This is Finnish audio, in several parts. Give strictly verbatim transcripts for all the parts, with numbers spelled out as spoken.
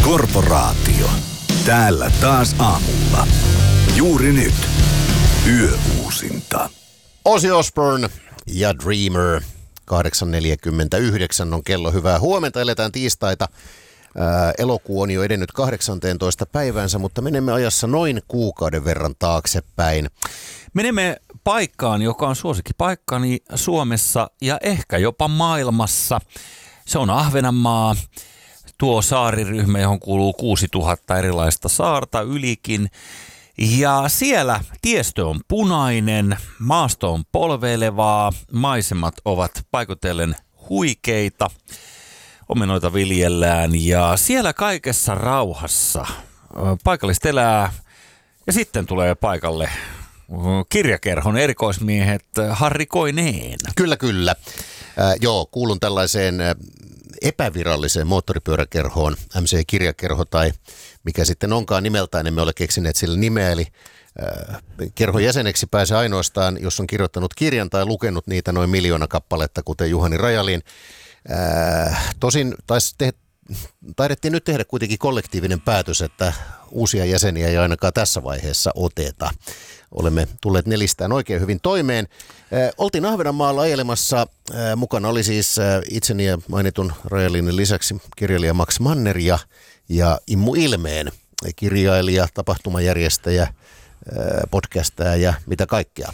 Korporaatio. Täällä taas aamulla. Juuri nyt. Yöuusinta. Ozzy Osbourne ja Dreamer. kahdeksan neljäkymmentäyhdeksän on kello. Hyvää huomenta. Eletään tiistaita. Ää, elokuu on jo edennyt kahdeksanteentoista päivänsä, mutta menemme ajassa noin kuukauden verran taaksepäin. Menemme paikkaan, joka on suosikkipaikkani Suomessa ja ehkä jopa maailmassa. Se on Ahvenanmaa, tuo saariryhmä, johon kuuluu kuusituhatta erilaista saarta ylikin. Ja siellä tiestö on punainen, maasto on polveilevaa, maisemat ovat paikotellen huikeita, omenoita viljellään ja siellä kaikessa rauhassa paikalliset elää ja sitten tulee paikalle kirjakerhon erikoismiehet Harri Koineen. Kyllä, kyllä. Äh, joo, kuulun tällaiseen äh, epäviralliseen moottoripyöräkerhoon, M C-kirjakerho tai mikä sitten onkaan nimeltään, emme ole keksineet sille nimeä, eli äh, kerhon jäseneksi pääsee ainoastaan, jos on kirjoittanut kirjan tai lukenut niitä noin miljoona kappaletta, kuten Juhani Rajalin. Äh, tosin taisi te- taidettiin nyt tehdä kuitenkin kollektiivinen päätös, että uusia jäseniä ei ainakaan tässä vaiheessa oteta. Olemme tulleet nelistään oikein hyvin toimeen. Äh, oltiin Ahvenanmaalla ajelemassa. Äh, mukana oli siis äh, itseni ja mainitun Rajalinin lisäksi kirjailija Max Manner ja, ja Immu Ilmeen, kirjailija, tapahtumajärjestäjä, äh, podcastaja ja mitä kaikkea.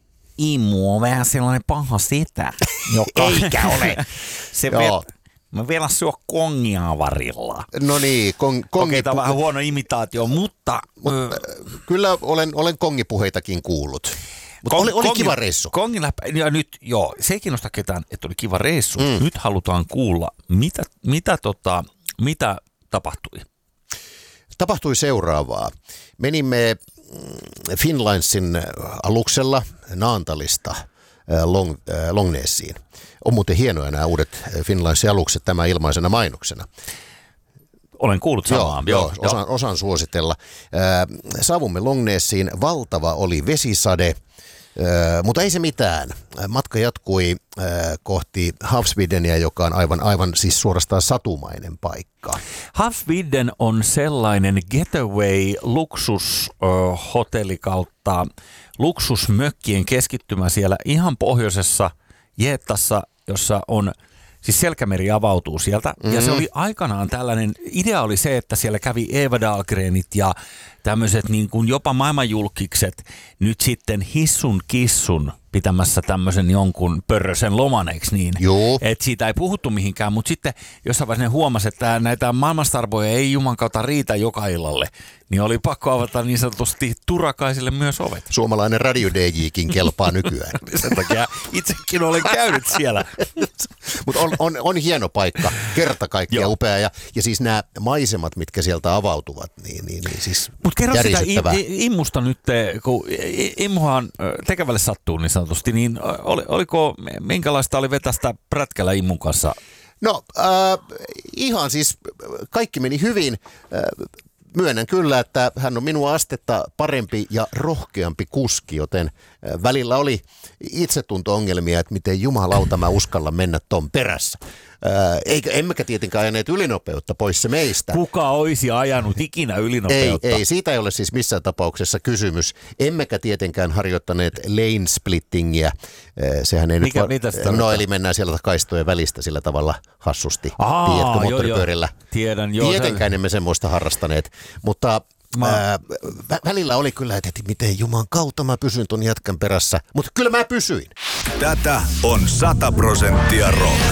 Immu on vähän sellainen paha setä, joka... Eikä ole. Se vet... Mä vielä syö kongia varilla. No niin, kong, kongi... Okei, tämä on vähän huono imitaatio, mutta... Mut, ö... Kyllä olen, olen kongipuheitakin kuullut. Mutta Kong, oli, oli kongi, kiva reissu. Kongilla, ja nyt, joo, se ei kiinnosta ketään, että oli kiva reissu. Mm. Nyt halutaan kuulla, mitä, mitä, tota, mitä tapahtui. Tapahtui seuraavaa. Menimme Finnlinesin aluksella Naantalista Long, äh, Longnessiin. On muuten hienoja nämä uudet Finnlinesin alukset tämä ilmaisena mainoksena. Olen kuullut samaa. Joo, joo, osaan, osaan suositella. Äh, saavumme Longnessiin. Valtava oli vesisade, äh, mutta ei se mitään. Matka jatkui äh, kohti Havsvidenia, joka on aivan, aivan siis suorastaan satumainen paikka. Havsviden on sellainen getaway luksushotelli kautta luksusmökkien keskittymä siellä ihan pohjoisessa Jeettassa, jossa on, siis Selkämeri avautuu sieltä. Mm-hmm. Ja se oli aikanaan tällainen, idea oli se, että siellä kävi Eva Dahlgrenit ja tämmöiset niin kuin jopa maailmanjulkikset nyt sitten hissun kissun pitämässä tämmöisen jonkun pörrösen loman, eikö niin? Joo. Että siitä ei puhuttu mihinkään, mutta sitten jossain vaiheessa ne huomasi, että näitä maailmanstarboja ei juman kautta riitä joka illalle, niin oli pakko avata niin sanotusti turakaisille myös ovet. Suomalainen radio D J:kin kelpaa nykyään. Sen takia itsekin olen käynyt siellä. Mutta on, on, on hieno paikka, kerta kaikkiaan upea. Ja, ja siis nämä maisemat, mitkä sieltä avautuvat, niin, niin, niin siis Mutta kerro sitä järisyttävää. Immusta nyt, kun Immuhan tekevälle sattuu niin sanotusti, niin oli, oliko, minkälaista oli vetästä prätkällä Immun kanssa? No äh, ihan siis kaikki meni hyvin. Äh, Myönnän kyllä, että hän on minua astetta parempi ja rohkeampi kuski, joten välillä oli itsetunto-ongelmia, että miten jumalauta mä uskallan mennä ton perässä. Eikä, emmekä tietenkään ajaneet ylinopeutta pois se meistä. Kuka olisi ajanut ikinä ylinopeutta? Ei, ei, siitä ei ole siis missään tapauksessa kysymys. Emmekä tietenkään harjoittaneet lane splittingiä. Sehän ei Mikä, nyt mitä se no tarkoittaa? eli mennään siellä kaistojen välistä sillä tavalla hassusti. Aa, Tiedätkö, joo, moottoripyörillä? joo. Tiedän, joo. Tietenkään emme semmoista harrastaneet, mutta Mä... ää, vä- välillä oli kyllä, että miten juman kautta mä pysyn ton jätkän perässä, mutta kyllä mä pysyin. Tätä on sata prosenttia rock.